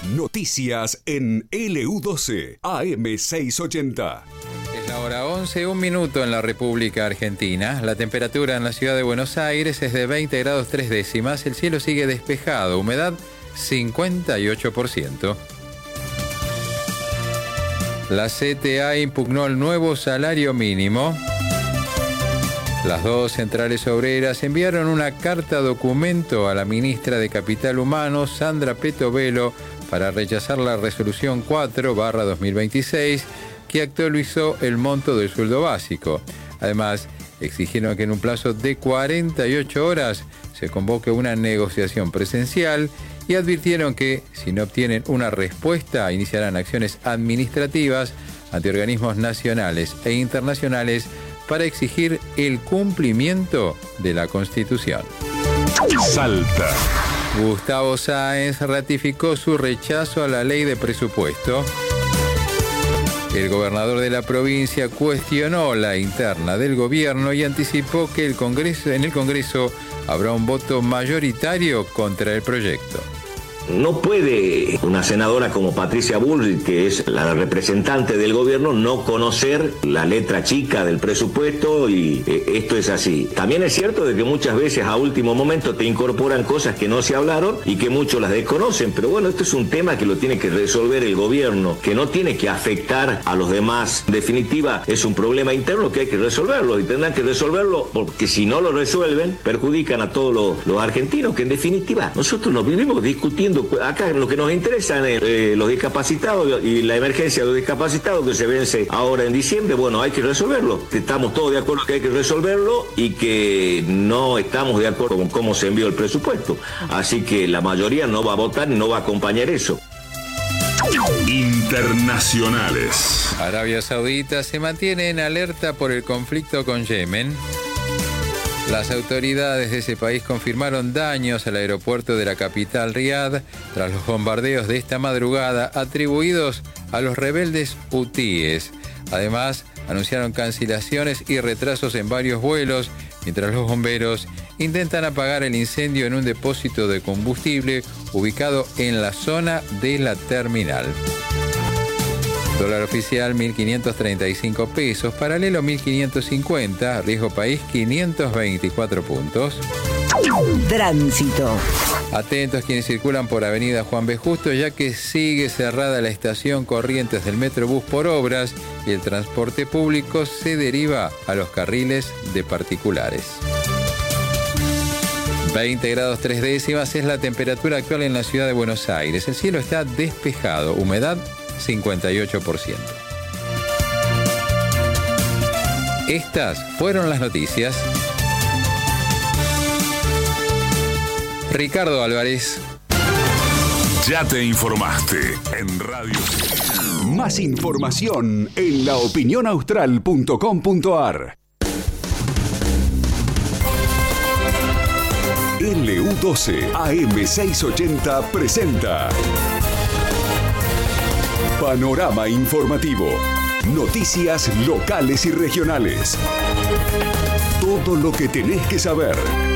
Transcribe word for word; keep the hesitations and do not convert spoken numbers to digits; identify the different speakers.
Speaker 1: Noticias en L U doce A M seiscientos ochenta.
Speaker 2: Es la hora once, un minuto en la República Argentina. La temperatura en la ciudad de Buenos Aires es de veinte grados tres décimas. El cielo sigue despejado, humedad cincuenta y ocho por ciento. La C T A impugnó el nuevo salario mínimo. Las dos centrales obreras enviaron una carta documento a la ministra de Capital Humano, Sandra Petovelo, para rechazar la resolución cuatro barra dos mil veintiséis que actualizó el monto del sueldo básico. Además, exigieron que en un plazo de cuarenta y ocho horas se convoque una negociación presencial y advirtieron que, si no obtienen una respuesta, iniciarán acciones administrativas ante organismos nacionales e internacionales para exigir el cumplimiento de la Constitución.
Speaker 1: Salta.
Speaker 2: Gustavo Sáenz ratificó su rechazo a la ley de presupuesto. El gobernador de la provincia cuestionó la interna del gobierno y anticipó que el Congreso, en el Congreso habrá un voto mayoritario contra el proyecto.
Speaker 3: No puede una senadora como Patricia Bullrich, que es la representante del gobierno, no conocer la letra chica del presupuesto, y eh, esto es así. También es cierto de que muchas veces a último momento te incorporan cosas que no se hablaron y que muchos las desconocen, pero bueno, esto es un tema que lo tiene que resolver el gobierno, que no tiene que afectar a los demás. En definitiva, es un problema interno que hay que resolverlo y tendrán que resolverlo, porque si no lo resuelven, perjudican a todos los, los argentinos, que en definitiva nosotros nos vivimos discutiendo. Acá lo que nos interesa es eh, los discapacitados y la emergencia de los discapacitados que se vence ahora en diciembre. Bueno, hay que resolverlo. Estamos todos de acuerdo que hay que resolverlo y que no estamos de acuerdo con cómo se envió el presupuesto. Así que la mayoría no va a votar y no va a acompañar eso.
Speaker 1: Internacionales.
Speaker 2: Arabia Saudita se mantiene en alerta por el conflicto con Yemen. Las autoridades de ese país confirmaron daños al aeropuerto de la capital Riad tras los bombardeos de esta madrugada atribuidos a los rebeldes hutíes. Además, anunciaron cancelaciones y retrasos en varios vuelos, mientras los bomberos intentan apagar el incendio en un depósito de combustible ubicado en la zona de la terminal. Dólar oficial mil quinientos treinta y cinco pesos, paralelo mil quinientos cincuenta, riesgo país quinientos veinticuatro puntos.
Speaker 4: Tránsito.
Speaker 2: Atentos quienes circulan por avenida Juan B. Justo, ya que sigue cerrada la estación Corrientes del Metrobús por obras y el transporte público se deriva a los carriles de particulares. veinte grados tres décimas es la temperatura actual en la ciudad de Buenos Aires. El cielo está despejado, humedad cincuenta y ocho por ciento. Estas fueron las noticias. Ricardo Álvarez.
Speaker 1: Ya te informaste en Radio. Más información en la opinión austral punto com punto a r. L U doce A M seiscientos ochenta presenta Panorama Informativo. Noticias locales y regionales. Todo lo que tenés que saber.